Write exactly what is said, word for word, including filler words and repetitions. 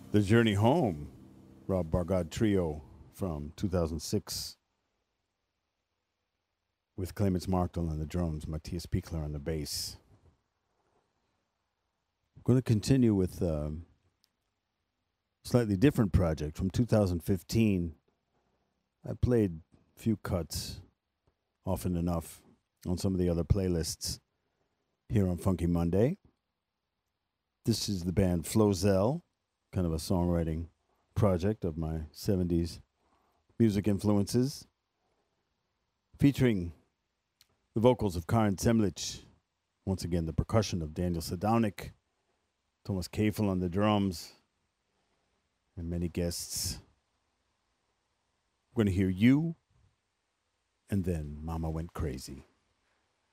The Journey Home, Rob Bargad Trio from two thousand six, with Clemens Martel on the drums, Matthias Pichler on the bass. I'm going to continue with a slightly different project from two thousand fifteen. I played a few cuts often enough on some of the other playlists here on Funky Monday. This is the band Flozell, kind of a songwriting project of my seventies music influences, featuring the vocals of Karen Zemlich, once again the percussion of Daniel Sadownik, Thomas Kafel on the drums, and many guests. We're going to hear You, and then Mama Went Crazy.